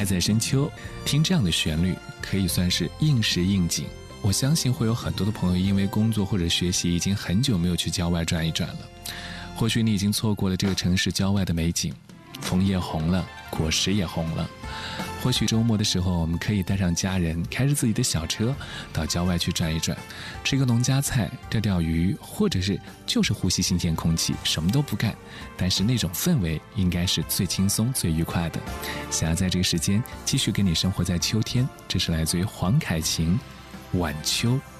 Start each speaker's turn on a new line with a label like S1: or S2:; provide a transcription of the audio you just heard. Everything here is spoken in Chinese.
S1: 爱在深秋，听这样的旋律可以算是应时应景。我相信会有很多的朋友因为工作或者学习已经很久没有去郊外转一转了，或许你已经错过了这个城市郊外的美景，枫叶红了，果实也红了。或许周末的时候，我们可以带上家人，开着自己的小车到郊外去转一转，吃个农家菜，钓钓鱼，或者是就是呼吸新鲜空气，什么都不干，但是那种氛围应该是最轻松最愉快的。想要在这个时间继续跟你生活在秋天，这是来自于黄凯芹《晚秋》。